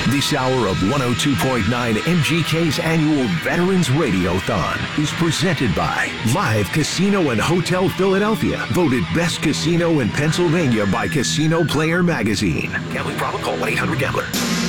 This hour of 102.9 MGK's annual Veterans Radiothon is presented by Live Casino and Hotel Philadelphia, voted best casino in Pennsylvania by Casino Player Magazine. Gambling problem? Call 1-800-GAMBLER.